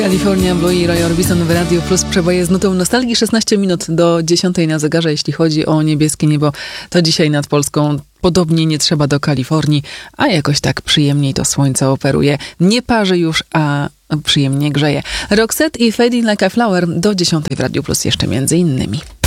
California Boy i Roy Orbison w Radio Plus. Przeboje z nutą nostalgii. 16 minut do 10 na zegarze. Jeśli chodzi o niebieskie niebo, to dzisiaj nad Polską podobnie nie trzeba do Kalifornii, a jakoś tak przyjemniej to słońce operuje. Nie parzy już, a przyjemnie grzeje. Roxette i Fading Like a Flower do 10 w Radio Plus jeszcze między innymi.